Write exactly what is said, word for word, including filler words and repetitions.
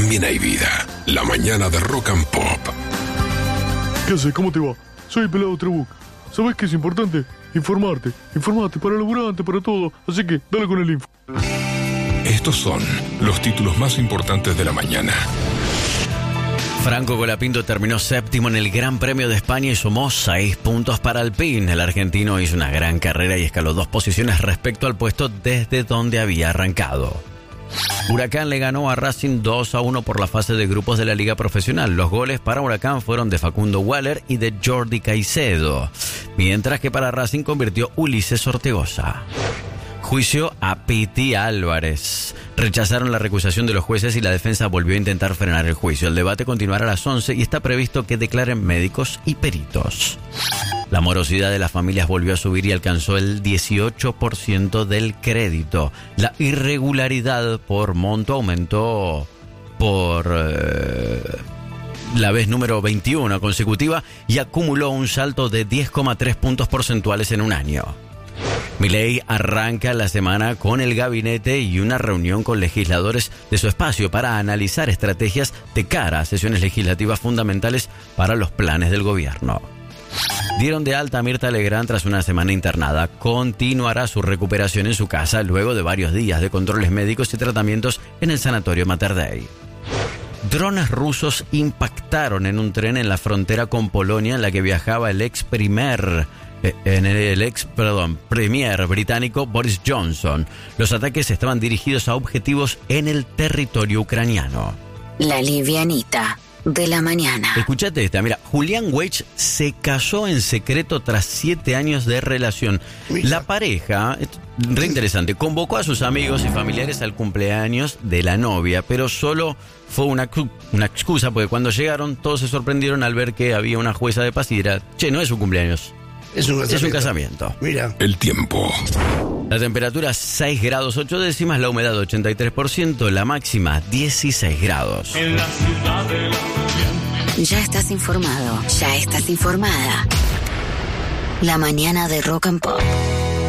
también hay vida. La mañana de Rock and Pop. ¿Qué haces? ¿Cómo te va? Soy el Pelado Trebuch. ¿Sabés qué es importante? Informarte. Informarte para el laburante, para todo. Así que, dale con el info. Estos son los títulos más importantes de la mañana. Franco Colapinto terminó séptimo en el Gran Premio de España y sumó seis puntos para Alpine. El argentino hizo una gran carrera y escaló dos posiciones respecto al puesto desde donde había arrancado. Huracán le ganó a Racing dos a uno por la fase de grupos de la Liga Profesional. Los goles para Huracán fueron de Facundo Waller y de Jordi Caicedo, mientras que para Racing convirtió Ulises Ortegoza. Juicio a Piti Álvarez. Rechazaron la recusación de los jueces y la defensa volvió a intentar frenar el juicio. El debate continuará a las once y está previsto que declaren médicos y peritos. La morosidad de las familias volvió a subir y alcanzó el dieciocho por ciento del crédito. La irregularidad por monto aumentó por eh, la vez número veintiuno consecutiva y acumuló un salto de diez coma tres puntos porcentuales en un año. Milei arranca la semana con el gabinete y una reunión con legisladores de su espacio para analizar estrategias de cara a sesiones legislativas fundamentales para los planes del gobierno. Dieron de alta a Mirta Legrand tras una semana internada. Continuará su recuperación en su casa luego de varios días de controles médicos y tratamientos en el sanatorio Mater Dei. Drones rusos impactaron en un tren en la frontera con Polonia en la que viajaba el ex primer... En el ex, perdón, premier británico Boris Johnson. Los ataques estaban dirigidos a objetivos en el territorio ucraniano. La livianita de la mañana. Escuchate esta, mira, Julián Weich se casó en secreto tras siete años de relación. Mira. La pareja, re interesante, convocó a sus amigos y familiares al cumpleaños de la novia, pero solo fue una, una excusa porque cuando llegaron todos se sorprendieron al ver que había una jueza de paz y era, che, no es su cumpleaños. Es un, es un casamiento. Mira. El tiempo. La temperatura seis grados ocho décimas, la humedad ochenta y tres por ciento, la máxima dieciséis grados. En la ciudad de la... Ya estás informado, ya estás informada. La mañana de Rock and Pop.